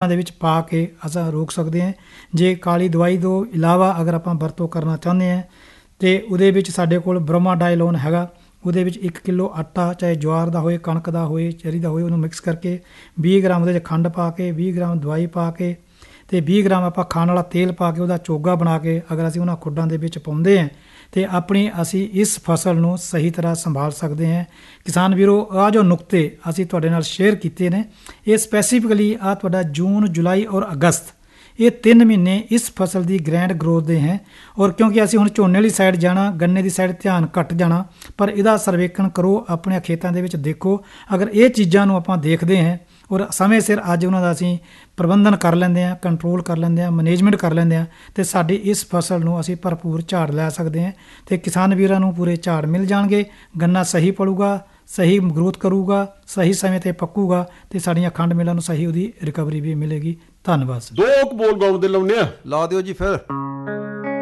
ਦੇ ਵਿੱਚ ਪਾ ਕੇ ਅਸੀਂ ਰੋਕ ਸਕਦੇ ਹਾਂ। ਜੇ ਕਾਲੀ ਦਵਾਈ ਤੋਂ ਇਲਾਵਾ ਅਗਰ ਆਪਾਂ ਵਰਤੋਂ ਕਰਨਾ ਚਾਹੁੰਦੇ ਹਾਂ ਤੇ ਉਹਦੇ ਵਿੱਚ ਸਾਡੇ ਕੋਲ ਬ੍ਰੋਮਾਡਾਈਲੋਨ ਹੈਗਾ। ਉਹਦੇ ਵਿੱਚ 1 ਕਿਲੋ ਆਟਾ, ਚਾਹੇ ਜਵਾਰ ਦਾ ਹੋਏ, ਕਣਕ ਦਾ ਹੋਏ, ਚਰੀ ਦਾ ਹੋਏ, ਉਹਨੂੰ ਮਿਕਸ ਕਰਕੇ 20 ਗ੍ਰਾਮ ਉਹਦੇ 'ਚ ਖੰਡ ਪਾ ਕੇ, 20 ਗ੍ਰਾਮ ਦਵਾਈ ਪਾ ਕੇ ਤੇ 20 ਗ੍ਰਾਮ ਆਪਾਂ ਖਾਣ ਵਾਲਾ ਤੇਲ ਪਾ ਕੇ ਉਹਦਾ ਚੋਗਾ ਬਣਾ ਕੇ ਅਗਰ ਅਸੀਂ ਉਹਨਾਂ ਖੁੱਡਾਂ ਦੇ ਵਿੱਚ ਪਾਉਂਦੇ ਹਾਂ ਤੇ ਆਪਣੀ ਅਸੀਂ ਇਸ ਫਸਲ ਨੂੰ ਸਹੀ ਤਰ੍ਹਾਂ ਸੰਭਾਲ ਸਕਦੇ ਹਾਂ। ਕਿਸਾਨ ਵੀਰੋ, ਆਹ ਜੋ ਨੁਕਤੇ ਅਸੀਂ ਤੁਹਾਡੇ ਨਾਲ ਸ਼ੇਅਰ ਕੀਤੇ ਨੇ, ਇਹ ਸਪੈਸੀਫਿਕਲੀ ਆ ਤੁਹਾਡਾ ਜੂਨ, ਜੁਲਾਈ ਔਰ ਅਗਸਤ, ਇਹ 3 ਮਹੀਨੇ ਇਸ ਫਸਲ ਦੀ ਗ੍ਰੈਂਡ ਗਰੋਥ ਦੇ ਹੈ। ਔਰ ਕਿਉਂਕਿ ਅਸੀਂ ਹੁਣ ਝੋਨੇ ਵਾਲੀ ਸਾਈਡ ਜਾਣਾ, ਗੰਨੇ ਦੀ ਸਾਈਡ ਧਿਆਨ ਘੱਟ ਜਾਣਾ, ਪਰ ਇਹਦਾ ਸਰਵੇਖਣ ਕਰੋ, ਆਪਣੇ ਖੇਤਾਂ ਦੇ ਵਿੱਚ ਦੇਖੋ। ਅਗਰ ਇਹ ਚੀਜ਼ਾਂ ਨੂੰ ਆਪਾਂ ਦੇਖਦੇ ਹਾਂ ਔਰ ਸਮੇਂ ਸਿਰ ਅੱਜ ਉਹਨਾਂ ਦਾ ਅਸੀਂ ਪ੍ਰਬੰਧਨ ਕਰ ਲੈਂਦੇ ਹਾਂ, ਕੰਟਰੋਲ ਕਰ ਲੈਂਦੇ ਹਾਂ, ਮੈਨੇਜਮੈਂਟ ਕਰ ਲੈਂਦੇ ਹਾਂ ਤੇ ਸਾਡੀ ਇਸ ਫਸਲ ਨੂੰ ਅਸੀਂ ਭਰਪੂਰ ਝਾੜ ਲੈ ਸਕਦੇ ਹਾਂ ਤੇ ਕਿਸਾਨ ਵੀਰਾਂ ਨੂੰ ਪੂਰੇ ਝਾੜ ਮਿਲ ਜਾਣਗੇ। ਗੰਨਾ ਸਹੀ ਪਲੂਗਾ, ਸਹੀ ਗਰੋਥ ਕਰੂਗਾ, ਸਹੀ ਸਮੇਂ 'ਤੇ ਪੱਕੂਗਾ ਤੇ ਸਾਡੀਆਂ ਖੰਡ ਮਿਲਾਂ ਨੂੰ ਸਹੀ ਉਹਦੀ ਰਿਕਵਰੀ ਵੀ ਮਿਲੇਗੀ। ਧੰਨਵਾਦ। 2 ਬੋਲ ਗਾਉਣ ਦੇ ਲਾਉਂਦੇ ਆ, ਲਾ ਦਿਓ ਜੀ ਫਿਰ।